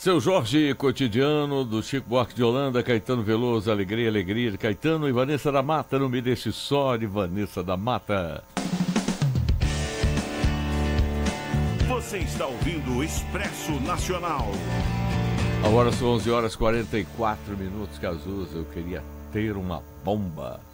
Seu Jorge Cotidiano, do Chico Buarque de Holanda, Caetano Veloso, Alegria, Alegria de Caetano e Vanessa da Mata, Não Me Deixe Só, de Vanessa da Mata. Você está ouvindo o Expresso Nacional. Agora são 11 horas e 44 minutos, Cazuza. Eu queria ter uma bomba.